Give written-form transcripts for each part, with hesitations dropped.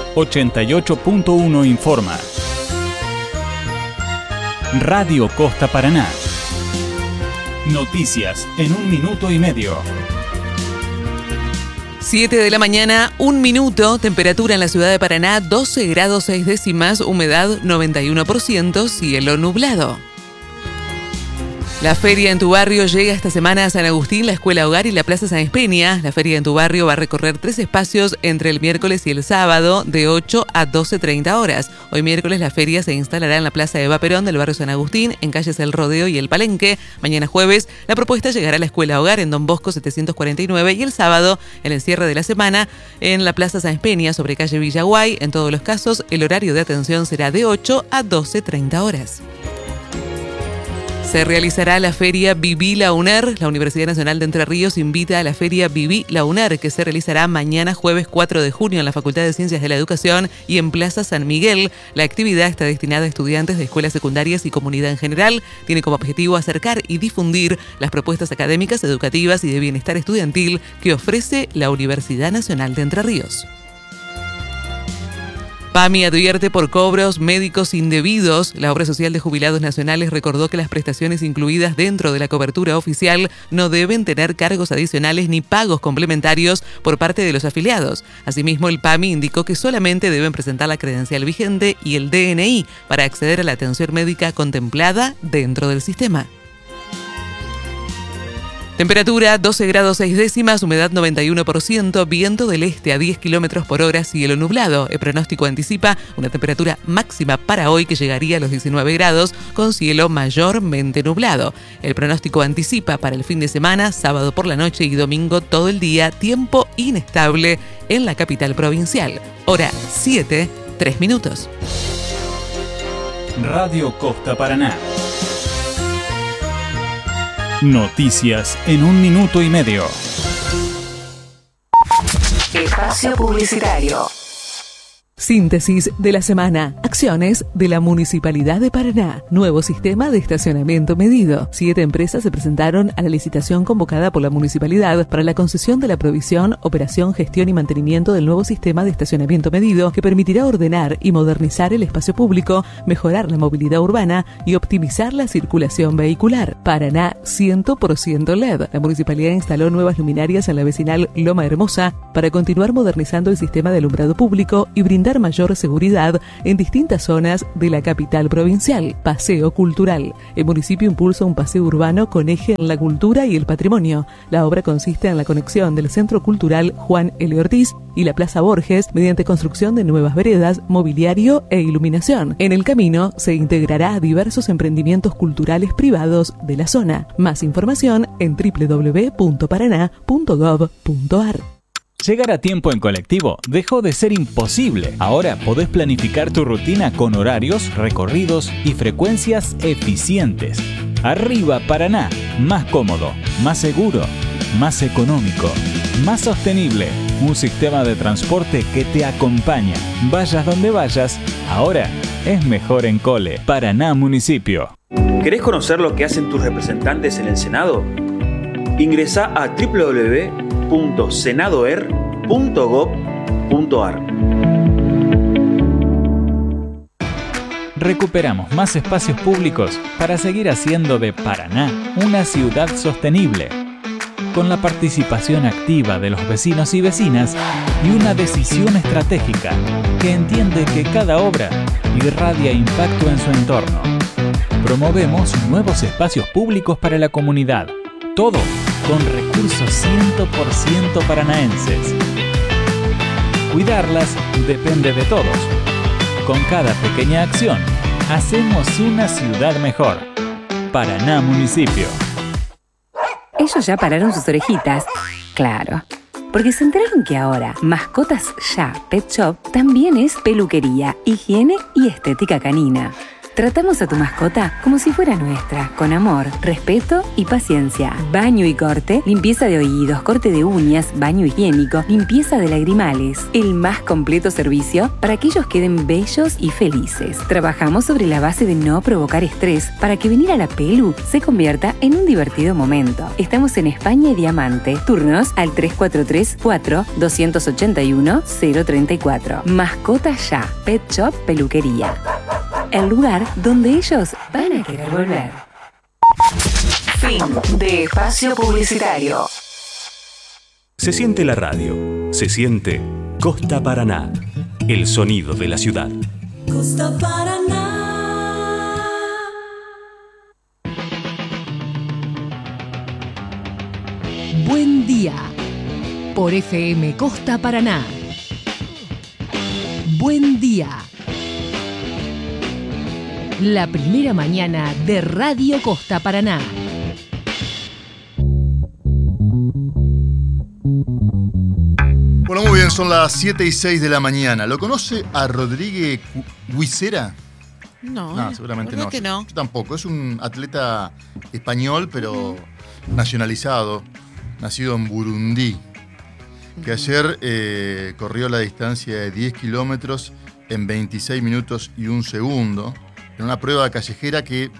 88.1 informa. Radio Costa Paraná. Noticias en 1 minuto y medio. 7 de la mañana, 1 minuto, temperatura en la ciudad de Paraná, 12 grados 6 décimas, humedad 91%, cielo nublado. La feria en tu barrio llega esta semana a San Agustín, la Escuela Hogar y la Plaza Sáenz Peña. La feria en tu barrio va a recorrer 3 espacios entre el miércoles y el sábado de 8 a 12:30 horas. Hoy miércoles la feria se instalará en la Plaza Eva Perón del barrio San Agustín, en calles El Rodeo y El Palenque. Mañana jueves la propuesta llegará a la Escuela Hogar en Don Bosco 749 y el sábado, en el cierre de la semana, en la Plaza Sáenz Peña sobre calle Villaguay. En todos los casos, el horario de atención será de 8 a 12:30 horas. Se realizará la Feria Viví la UNER. La Universidad Nacional de Entre Ríos invita a la Feria Viví la UNER, que se realizará mañana jueves 4 de junio en la Facultad de Ciencias de la Educación y en Plaza San Miguel. La actividad está destinada a estudiantes de escuelas secundarias y comunidad en general. Tiene como objetivo acercar y difundir las propuestas académicas, educativas y de bienestar estudiantil que ofrece la Universidad Nacional de Entre Ríos. PAMI advierte por cobros médicos indebidos. La Obra Social de Jubilados Nacionales recordó que las prestaciones incluidas dentro de la cobertura oficial no deben tener cargos adicionales ni pagos complementarios por parte de los afiliados. Asimismo, el PAMI indicó que solamente deben presentar la credencial vigente y el DNI para acceder a la atención médica contemplada dentro del sistema. Temperatura 12 grados 6 décimas, humedad 91%, viento del este a 10 kilómetros por hora, cielo nublado. El pronóstico anticipa una temperatura máxima para hoy que llegaría a los 19 grados con cielo mayormente nublado. El pronóstico anticipa para el fin de semana, sábado por la noche y domingo todo el día, tiempo inestable en la capital provincial. Hora 7, 3 minutos. Radio Costa Paraná. Noticias en 1 minuto y medio. Espacio publicitario. Síntesis de la semana. Acciones de la Municipalidad de Paraná. Nuevo sistema de estacionamiento medido. 7 empresas se presentaron a la licitación convocada por la Municipalidad para la concesión de la provisión, operación, gestión y mantenimiento del nuevo sistema de estacionamiento medido que permitirá ordenar y modernizar el espacio público, mejorar la movilidad urbana y optimizar la circulación vehicular. Paraná 100% LED. La Municipalidad instaló nuevas luminarias en la vecinal Loma Hermosa para continuar modernizando el sistema de alumbrado público y brindar mayor seguridad en distintas zonas de la capital provincial. Paseo cultural. El municipio impulsa un paseo urbano con eje en la cultura y el patrimonio. La obra consiste en la conexión del Centro Cultural Juan L. Ortiz y la Plaza Borges mediante construcción de nuevas veredas, mobiliario e iluminación. En el camino se integrará a diversos emprendimientos culturales privados de la zona. Más información en www.paraná.gov.ar. Llegar a tiempo en colectivo dejó de ser imposible. Ahora podés planificar tu rutina con horarios, recorridos y frecuencias eficientes. Arriba Paraná, más cómodo, más seguro, más económico, más sostenible. Un sistema de transporte que te acompaña. Vayas donde vayas, ahora es mejor en Cole. Paraná Municipio. ¿Querés conocer lo que hacen tus representantes en el Senado? Ingresá a www.senadoer.gov.ar. Recuperamos más espacios públicos para seguir haciendo de Paraná una ciudad sostenible, con la participación activa de los vecinos y vecinas y una decisión estratégica que entiende que cada obra irradia impacto en su entorno. Promovemos nuevos espacios públicos para la comunidad, todo con recursos 100% paranaenses. Cuidarlas depende de todos. Con cada pequeña acción, hacemos una ciudad mejor. Paraná Municipio. Ellos ya pararon sus orejitas. Claro. Porque se enteraron que ahora Mascotas Ya Pet Shop también es peluquería, higiene y estética canina. Tratamos a tu mascota como si fuera nuestra, con amor, respeto y paciencia. Baño y corte, limpieza de oídos, corte de uñas, baño higiénico, limpieza de lagrimales. El más completo servicio para que ellos queden bellos y felices. Trabajamos sobre la base de no provocar estrés para que venir a la Pelu se convierta en un divertido momento. Estamos en España y Diamante. Turnos al 343-4-281-034. Mascotas Ya. Pet Shop Peluquería. El lugar donde ellos van a querer volver. Fin de espacio publicitario. Se siente la radio, se siente Costa Paraná, el sonido de la ciudad. Costa Paraná. Buen día, por FM Costa Paraná. Buen día. La primera mañana de Radio Costa Paraná. Bueno, muy bien, son las 7:06 de la mañana. ¿Lo conoce a Rodríguez Huicera? No, seguramente creo no. que no. Yo tampoco. Es un atleta español, pero nacionalizado, nacido en Burundi, que ayer corrió la distancia de 10 kilómetros en 26 minutos y 1 segundo, en una prueba callejera que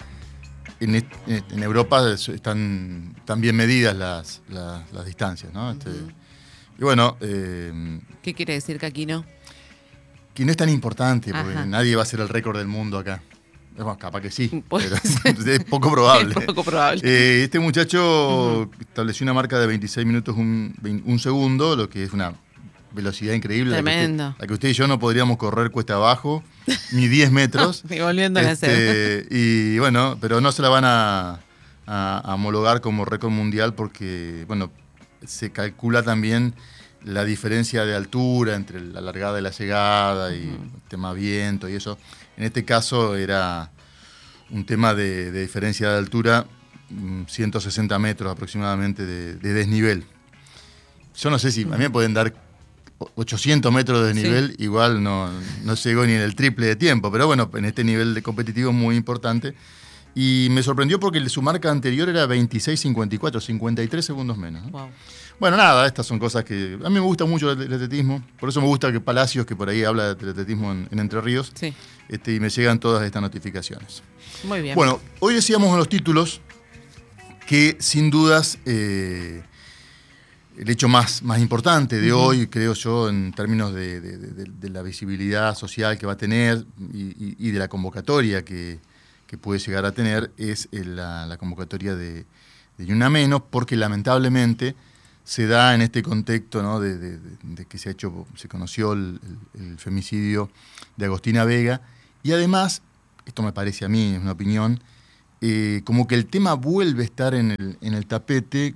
en Europa están bien medidas las distancias, ¿no? Y bueno... ¿Qué quiere decir que aquí no? que no es tan importante, porque Ajá. nadie va a ser el récord del mundo acá. Bueno, capaz que sí, Puede pero ser. es poco probable. Es poco probable. Este muchacho estableció una marca de 26 minutos, un segundo, lo que es una velocidad increíble. Tremendo. La que usted y yo no podríamos correr cuesta abajo, ni 10 metros. Y volviendo a hacer. Y bueno, pero no se la van a homologar como récord mundial porque, bueno, se calcula también la diferencia de altura entre la largada y la llegada y el tema viento y eso. En este caso era un tema de diferencia de altura, 160 metros aproximadamente de desnivel. Yo no sé si a mí me pueden dar 800 metros de desnivel, sí. Igual no llegó ni en el triple de tiempo, pero bueno, en este nivel de competitivo es muy importante. Y me sorprendió porque su marca anterior era 26.54, 53 segundos menos, ¿no? Wow. Bueno, nada, estas son cosas que... A mí me gusta mucho el atletismo, por eso me gusta que Palacios, que por ahí habla de atletismo en Entre Ríos, sí. Y me llegan todas estas notificaciones. Muy bien. Bueno, hoy decíamos en los títulos que sin dudas el hecho más importante de hoy, creo yo, en términos de la visibilidad social que va a tener y de la convocatoria que puede llegar a tener, es la convocatoria de Ni Una Menos, porque lamentablemente se da en este contexto, ¿no? de que se conoció el femicidio de Agostina Vega, y además, esto me parece a mí, es una opinión, como que el tema vuelve a estar en el tapete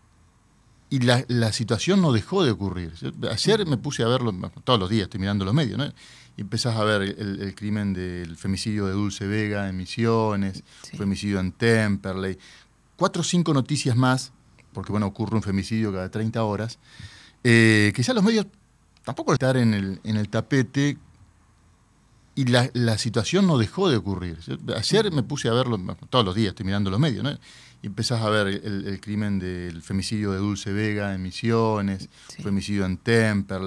y la situación no dejó de ocurrir. Ayer me puse a verlo, todos los días estoy mirando los medios, ¿no? Y empezás a ver el crimen del femicidio de Dulce Vega en Misiones, Sí. femicidio en Temperley, 4 o 5 noticias más, porque bueno, ocurre un femicidio cada 30 horas, que ya los medios tampoco están en el tapete y la situación no dejó de ocurrir. Ayer me puse a verlo, todos los días estoy mirando los medios, ¿no? Y empezás a ver el crimen del femicidio de Dulce Vega en Misiones, Sí. femicidio en Temperley,